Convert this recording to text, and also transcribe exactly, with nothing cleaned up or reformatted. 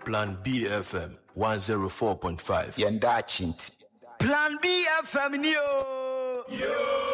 Plan B F M one oh four point five. Yenda Chinti. Plan B F M, yo! Yo!